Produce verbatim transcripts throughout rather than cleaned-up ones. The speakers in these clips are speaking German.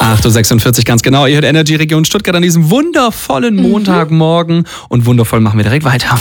acht Uhr sechsundvierzig ganz genau. Ihr hört Energy Region Stuttgart an diesem wundervollen Montagmorgen. Und wundervoll machen wir direkt weiter.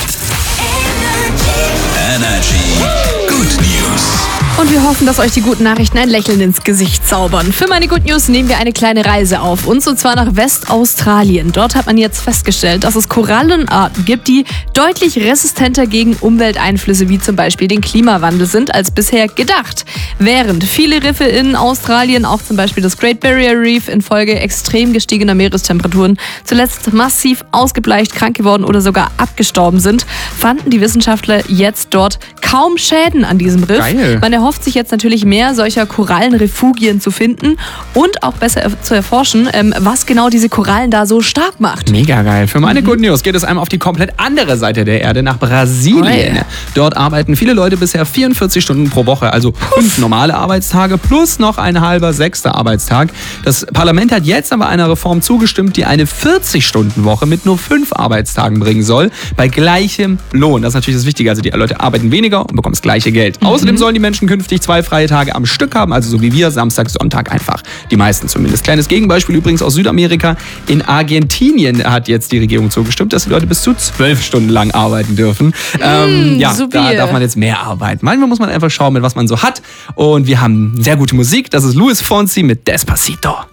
Energy Good News. Und wir hoffen, dass euch die guten Nachrichten ein Lächeln ins Gesicht zaubern. Für meine Good News nehmen wir eine kleine Reise auf uns, und zwar nach Westaustralien. Dort hat man jetzt festgestellt, dass es Korallenarten gibt, die deutlich resistenter gegen Umwelteinflüsse wie zum Beispiel den Klimawandel sind als bisher gedacht. Während viele Riffe in Australien, auch zum Beispiel das Great Barrier Reef, infolge extrem gestiegener Meerestemperaturen zuletzt massiv ausgebleicht, krank geworden oder sogar abgestorben sind, fanden die Wissenschaftler jetzt dort kaum Schäden an diesem Riff. Geil. Man erhofft sich jetzt natürlich mehr solcher Korallenrefugien zu finden und auch besser zu erforschen, was genau diese Korallen da so stark macht. Mega geil. Für meine mhm. Good News geht es einmal auf die komplett andere Seite der Erde, nach Brasilien. Oh, ja. Dort arbeiten viele Leute bisher vierundvierzig Stunden pro Woche, also fünf normale Arbeitstage plus noch ein halber sechster Arbeitstag. Das Parlament hat jetzt aber einer Reform zugestimmt, die eine vierzig-Stunden-Woche mit nur fünf Arbeitstagen bringen soll, bei gleichem Lohn. Das ist natürlich das Wichtige. Also die Leute arbeiten weniger und bekommen das gleiche Geld. Mhm. Außerdem sollen die Menschen künftig zwei freie Tage am Stück haben, also so wie wir, Samstag, Sonntag einfach. Die meisten zumindest. Kleines Gegenbeispiel übrigens aus Südamerika. In Argentinien hat jetzt die Regierung zugestimmt, dass die Leute bis zu zwölf Stunden lang arbeiten dürfen. Mm, ähm, ja, super. Da darf man jetzt mehr arbeiten. Manchmal muss man einfach schauen, mit was man so hat. Und wir haben sehr gute Musik. Das ist Luis Fonsi mit Despacito.